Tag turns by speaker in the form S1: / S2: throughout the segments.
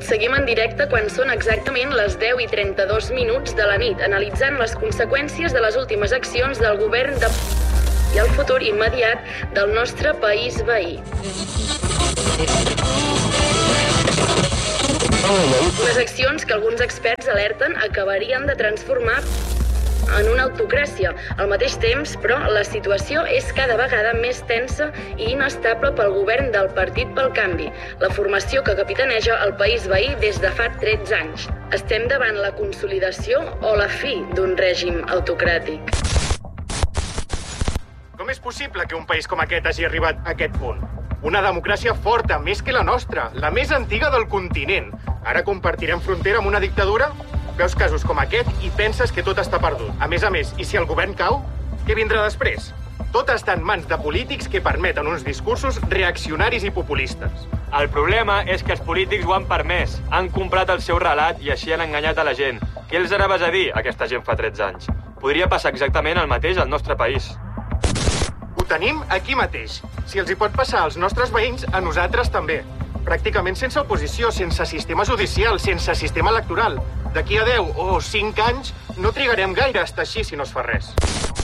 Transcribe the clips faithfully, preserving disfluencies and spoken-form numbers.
S1: Seguim en directe quan són exactament les deu i trenta-dos minuts de la nit, analitzant les conseqüències de les últimes accions del govern de i el futur immediat del nostre país veí. Unes accions que alguns experts alerten acabarien de transformar en una autocràcia. Al mateix temps, però, la situació és cada vegada més tensa i inestable pel govern del Partit pel Canvi, la formació que capitaneja el país veí des de fa tretze anys. Estem davant la consolidació o la fi d'un règim autocràtic.
S2: Com és possible que un país com aquest hagi arribat a aquest punt? Una democràcia forta, més que la nostra, la més antiga del continent. Ara compartirem frontera amb una dictadura? Veus casos com aquest i penses que tot està perdut. A més a més, i si el govern cau, què vindrà després? Tot està en mans de polítics que permeten uns discursos reaccionaris i populistes.
S3: El problema és que els polítics ho han permès. Han comprat el seu relat i així han enganyat a la gent. Què els anaves a dir, aquesta gent fa tretze anys? Podria passar exactament el mateix al nostre país.
S2: Ho tenim aquí mateix. Si els hi pot passar als nostres veïns, a nosaltres també. Pràcticament sense oposició, sense sistema judicial, sense sistema electoral. D'aquí a deu o cinc anys no trigarem gaire a estar així si no es fa res.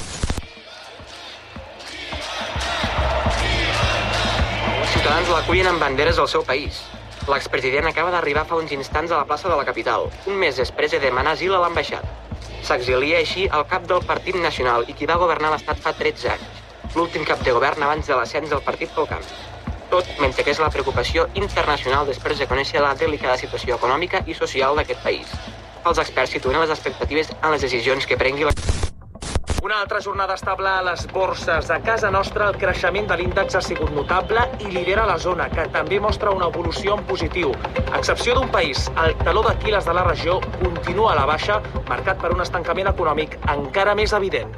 S4: Els ciutadans l'acullen amb banderes del seu país. L'expresident acaba d'arribar fa uns instants a la plaça de la capital, un mes després de demanar asil a l'ambaixada. S'exilia així el cap del Partit Nacional i qui va governar l'estat fa tretze anys. L'últim cap de govern abans de l'ascens del Partit pel Canvi. Tot mentre que és la preocupació internacional després de conèixer la delicada situació econòmica i social d'aquest país. Els experts situen les expectatives en les decisions que prengui la...
S5: Una altra jornada estable a les borses. A casa nostra el creixement de l'índex ha sigut notable i lidera la zona, que també mostra una evolució en positiu. A excepció d'un país, el taló d'Aquil·les de la regió continua a la baixa, marcat per un estancament econòmic encara més evident.